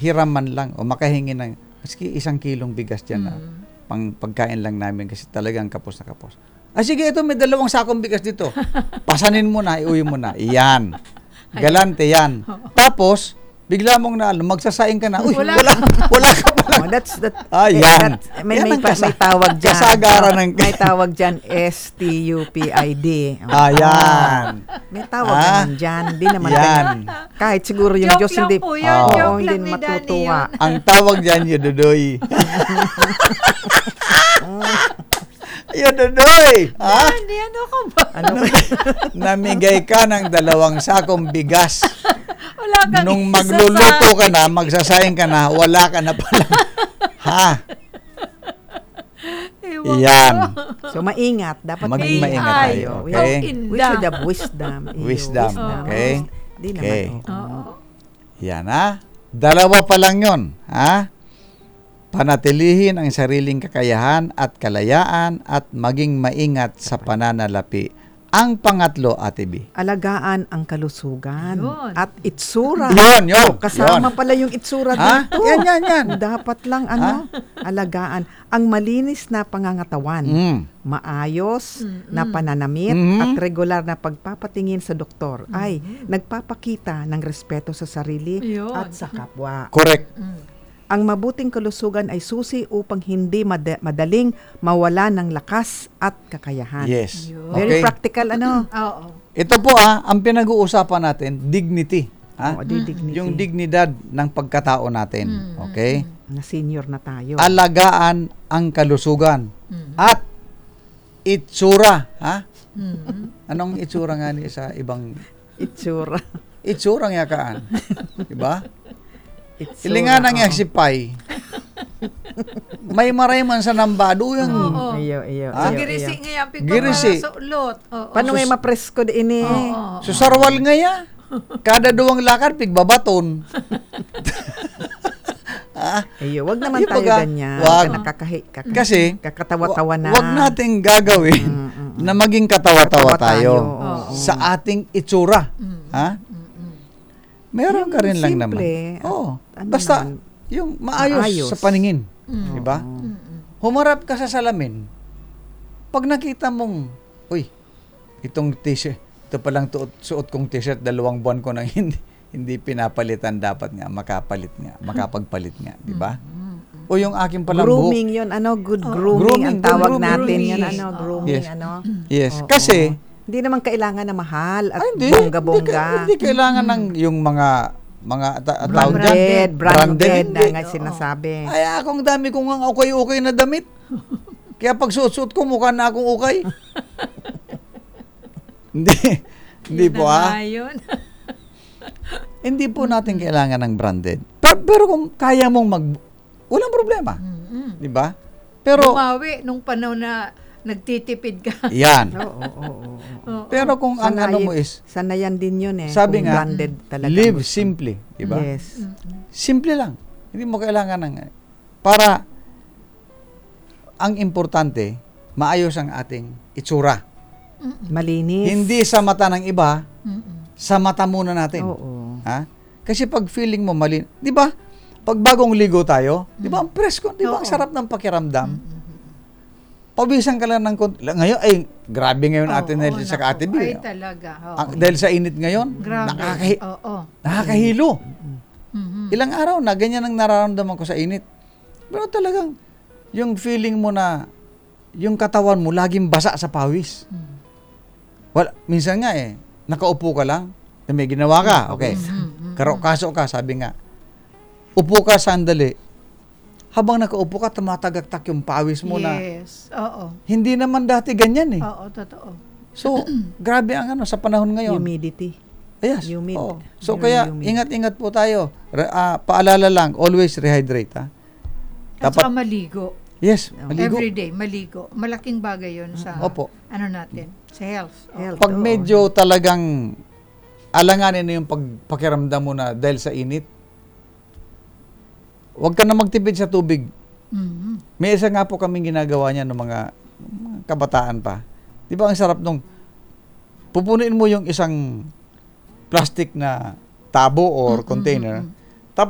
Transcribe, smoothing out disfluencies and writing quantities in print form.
hiraman lang o makahingi ng maski 1 kilong bigas dyan na pang pagkain lang namin kasi talagang kapos na kapos. Sige, ito may 2 sakong bigas dito. Pasanin mo na, iuwi mo na. Iyan. Galante yan. Tapos, bigla mong magsasaing ka na. Uy, wala ka pala. Yan. May tawag dyan. Kasagaran ng... May tawag dyan, STUPID. Yan. May tawag naman dyan. Di naman yan. Kahit siguro yung Diyos hindi. Hindi matutuwa. Ang tawag dyan, Yododoy. Yododoy! Hindi, ano ka ba? Namigay ka ng 2 sakong bigas. Wala kang Nung magluluto ka na, magsasayang ka na, wala ka na pala. Yan. So, maingat. Dapat Maging maingat tayo. Okay? We should have wisdom. Wisdom. Okay? Di Okay. naman. Yan, 2 pa lang yun. Panatilihin ang sariling kakayahan at kalayaan at maging maingat sa pananalapi. Ang pangatlo, Ate B. Alagaan ang kalusugan. Yun. At itsura. Yun. Kasama pala yung itsura dito. Yan. Dapat lang, alagaan ang malinis na pangangatawan. Maayos na pananamit at regular na pagpapatingin sa doktor ay nagpapakita ng respeto sa sarili at sa kapwa. Correct. Ang mabuting kalusugan ay susi upang hindi madaling mawala ng lakas at kakayahan. Yes. Very practical, Oo. Ito po ang pinag-uusapan natin, dignity. Dignity. Yung dignidad ng pagkatao natin. Okay? Na senior na tayo. Alagaan ang kalusugan. At itsura. Anong itsura nga ni sa ibang... Itsura. Itsurang yakaan. Diba? Itsura. Ilingan ang si Pai. May maray man sa nambado yung... Iyo. Girisi nga yan. Girisi. Sa ulot. Paano may mapresko din ini? Susarwal nga ya. Kada 2 lakad, pigbabaton. Wag naman tayo ganyan. Wag. Kasi, kakatawa-tawa na. Wag nating gagawin na maging katawa-tawa tayo sa ating itsura. Meron ka rin lang naman. Basta, yung maayos sa paningin. Diba? Humarap ka sa salamin. Pag nakita mong, uy, itong t-shirt, ito palang suot kong t-shirt, 2 buwan ko nang hindi pinapalitan, dapat nga, makapagpalit nga. Diba? O yung aking palang grooming yun, good grooming ang tawag natin. Yan, grooming, Yes. Kasi, hindi naman kailangan na mahal at bongga-bongga. Hindi kailangan ng yung mga branded na nga sinasabi. Ay, akong dami kong ang okay na damit. Kaya pag suot-suot ko, mukha na akong okay. Hindi po Hindi po natin kailangan ng branded. Pero kung kaya mong walang problema. Di ba? Pero bumawi nung panahon na nagtitipid ka. Yan. Oo. Pero kung ang mo is, sanayan din yun sabi nga, branded talaga. Live simply. Diba? Yes. Simple lang. Hindi mo kailangan para ang importante, maayos ang ating itsura. Malinis. Hindi sa mata ng iba, sa mata muna natin. Oo. Kasi pag feeling mo di ba? Pag bagong ligo tayo, di ba ang presko, di ba ang sarap ng pakiramdam? Pabisan ka lang ng ngayon, grabe ngayon atin dahil sa Ate B. Ay, talaga. Dahil sa init ngayon, nakakahilo. Ilang araw na, ganyan ang nararamdaman ko sa init. Pero talagang, yung feeling mo na, yung katawan mo, laging basa sa pawis. Minsan nga nakaupo ka lang, may ginawa ka, okay. Kaso ka, sabi nga, upo ka sandali, habang nakaupo ka, tumatagaktak yung pawis mo na. Yes, oo. Hindi naman dati ganyan Oo, totoo. So, grabe ang sa panahon ngayon. Humidity. Yes. Humid. So, kaya ingat-ingat po tayo. Paalala lang, always rehydrate. At saka maligo. Yes, maligo. Every day, maligo. Malaking bagay yun sa, natin, sa health. Pag medyo talagang alanganin na yung pakiramdam mo na dahil sa init, huwag ka na magtipid sa tubig. May isa nga po kaming ginagawa niya ng mga kabataan pa. Di ba ang sarap nung pupunin mo yung isang plastic na tabo or container,